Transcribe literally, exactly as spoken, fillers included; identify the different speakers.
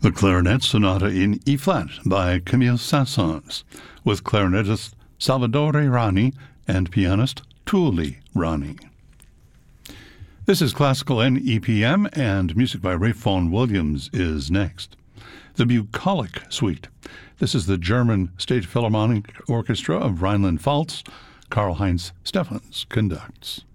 Speaker 1: The Clarinet Sonata in E-flat by Camille Saint-Saëns, with clarinetist Salvatore Rani and pianist Tuuli Rani. This is Classical N E P M, and music by Ralph Vaughan Williams is next. The Bucolic Suite. This is the German State Philharmonic Orchestra of Rhineland-Pfalz. Karl-Heinz Steffens conducts.